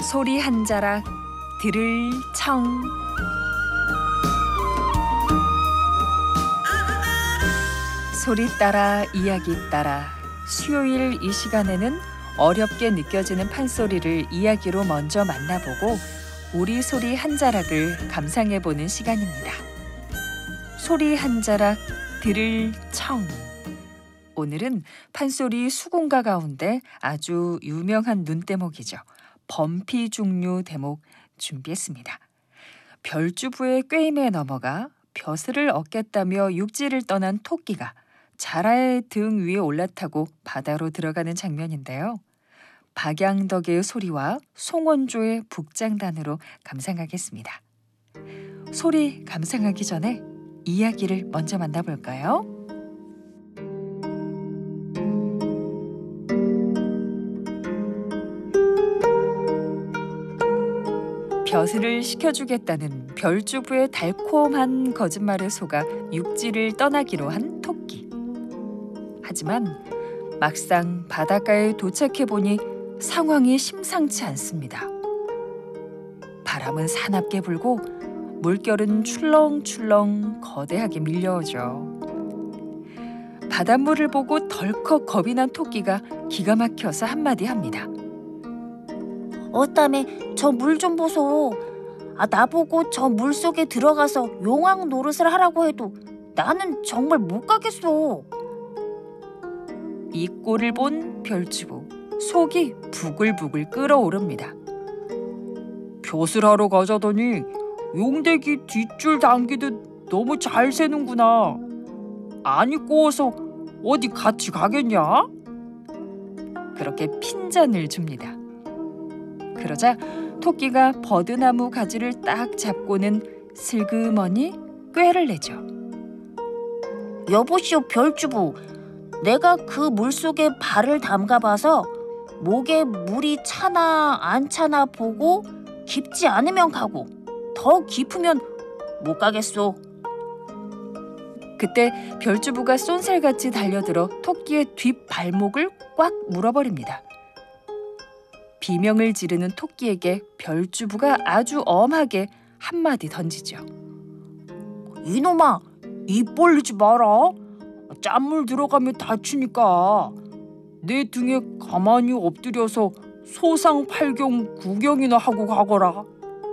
소리 한 자락 들을 청. 소리 따라 이야기 따라 수요일 이 시간에는 어렵게 느껴지는 판소리를 이야기로 먼저 만나보고 우리 소리 한 자락을 감상해보는 시간입니다. 소리 한 자락 들을 청. 오늘은 판소리 수군가 가운데 아주 유명한 눈대목이죠. 범피 중류 대목 준비했습니다. 별주부의 꾀임에 넘어가 벼슬을 얻겠다며 육지를 떠난 토끼가 자라의 등 위에 올라타고 바다로 들어가는 장면인데요. 박양덕의 소리와 송원조의 북장단으로 감상하겠습니다. 소리 감상하기 전에 이야기를 먼저 만나볼까요? 벼슬을 시켜주겠다는 별주부의 달콤한 거짓말에 속아 육지를 떠나기로 한 토끼. 하지만 막상 바닷가에 도착해보니 상황이 심상치 않습니다. 바람은 사납게 불고 물결은 출렁출렁 거대하게 밀려오죠. 바닷물을 보고 덜컥 겁이 난 토끼가 기가 막혀서 한마디 합니다. 어따매 저 물 좀 보소. 나보고 저 물 속에 들어가서 용왕 노릇을 하라고 해도 나는 정말 못 가겠소. 이 꼴을 본 별주부 속이 부글부글 끓어오릅니다. 벼슬하러 가자더니 용대기 뒷줄 당기듯 너무 잘 새는구나. 안 입고 와서 어디 같이 가겠냐? 그렇게 핀잔을 줍니다. 그러자 토끼가 버드나무 가지를 딱 잡고는 슬그머니 꾀를 내죠. 여보시오 별주부, 내가 그 물속에 발을 담가봐서 목에 물이 차나 안 차나 보고 깊지 않으면 가고 더 깊으면 못 가겠소. 그때 별주부가 쏜살같이 달려들어 토끼의 뒷발목을 꽉 물어버립니다. 비명을 지르는 토끼에게 별주부가 아주 엄하게 한마디 던지죠. 이놈아, 입 벌리지 마라. 짠물 들어가면 다치니까 내 등에 가만히 엎드려서 소상팔경 구경이나 하고 가거라.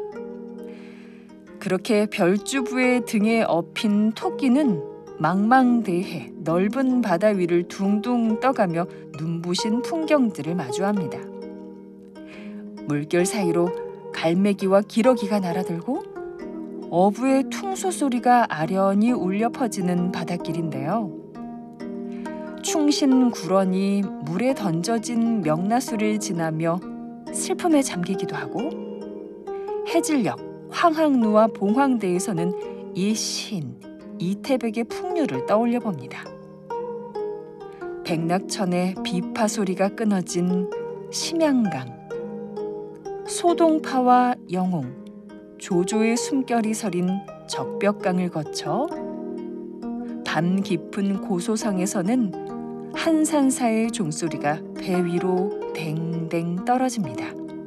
그렇게 별주부의 등에 업힌 토끼는 망망대해 넓은 바다 위를 둥둥 떠가며 눈부신 풍경들을 마주합니다. 물결 사이로 갈매기와 기러기가 날아들고 어부의 퉁소 소리가 아련히 울려 퍼지는 바닷길인데요. 충신구런이 물에 던져진 명나수를 지나며 슬픔에 잠기기도 하고 해질녘 황항루와 봉황대에서는 이 시인 이태백의 풍류를 떠올려 봅니다. 백낙천의 비파 소리가 끊어진 심양강, 소동파와 영웅, 조조의 숨결이 서린 적벽강을 거쳐 밤 깊은 고소성에서는 한산사의 종소리가 배 위로 댕댕 떨어집니다.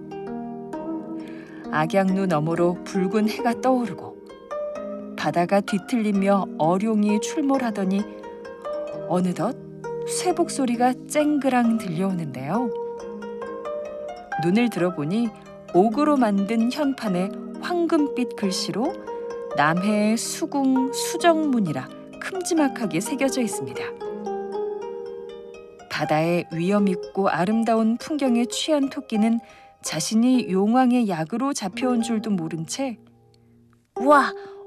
악양루 너머로 붉은 해가 떠오르고 바다가 뒤틀리며 어룡이 출몰하더니 어느덧 쇠복 소리가 쨍그랑 들려오는데요. 눈을 들어보니 옥으로 만든 현판에 황금빛 글씨로 남해의 수궁 수정문이라 큼지막하게 새겨져 있습니다. 바다의 위엄있고 아름다운 풍경에 취한 토끼는 자신이 용왕의 약으로 잡혀온 줄도 모른 채 우와,